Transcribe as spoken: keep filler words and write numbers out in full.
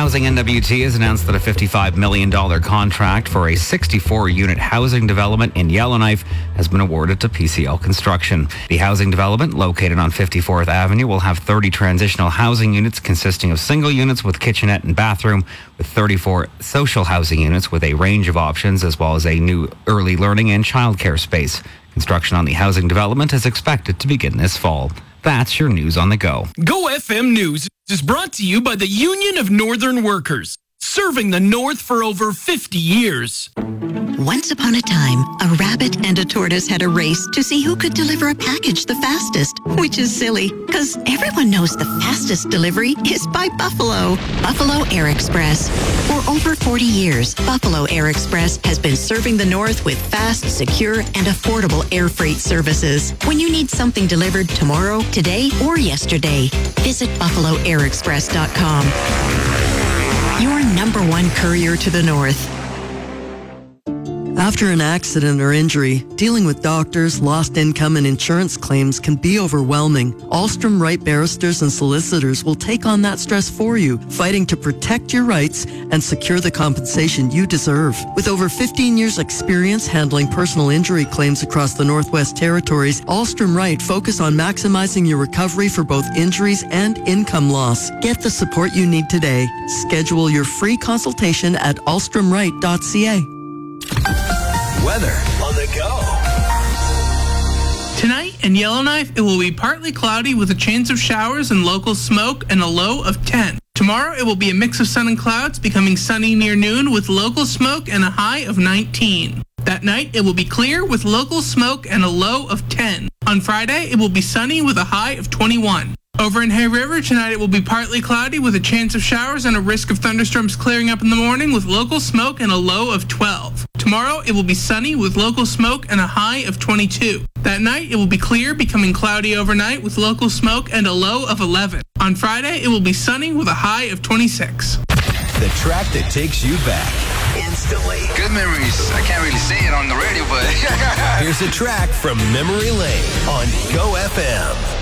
Housing N W T has announced that a fifty-five million dollars contract for a sixty-four unit housing development in Yellowknife has been awarded to P C L Construction. The housing development, located on fifty-fourth Avenue, will have thirty transitional housing units consisting of single units with kitchenette and bathroom, with thirty-four social housing units with a range of options, as well as a new early learning and childcare space. Construction on the housing development is expected to begin this fall. That's your news on the go. Go F M News is brought to you by the Union of Northern Workers, serving the North for over fifty years. Once upon a time, a rabbit and a tortoise had a race to see who could deliver a package the fastest, which is silly, because everyone knows the fastest delivery is by Buffalo. Buffalo Air Express. For over forty years, Buffalo Air Express has been serving the North with fast, secure, and affordable air freight services. When you need something delivered tomorrow, today, or yesterday, visit buffalo air express dot com. Your number one courier to the North. After an accident or injury, dealing with doctors, lost income, and insurance claims can be overwhelming. Alstrom Wright barristers and solicitors will take on that stress for you, fighting to protect your rights and secure the compensation you deserve. With over fifteen years experience handling personal injury claims across the Northwest Territories, Alstrom Wright focus on maximizing your recovery for both injuries and income loss. Get the support you need today. Schedule your free consultation at alstrom wright dot c a. Weather on the go. Tonight in Yellowknife, it will be partly cloudy with a chance of showers and local smoke and a low of ten. Tomorrow, it will be a mix of sun and clouds, becoming sunny near noon with local smoke and a high of nineteen. That night, it will be clear with local smoke and a low of ten. On Friday, it will be sunny with a high of twenty-one. Over in Hay River, tonight it will be partly cloudy with a chance of showers and a risk of thunderstorms clearing up in the morning with local smoke and a low of twelve. Tomorrow, it will be sunny with local smoke and a high of twenty-two. That night, it will be clear, becoming cloudy overnight with local smoke and a low of eleven. On Friday, it will be sunny with a high of twenty-six. The track that takes you back instantly. Good memories. I can't really say it on the radio, but... Here's a track from Memory Lane on Go F M.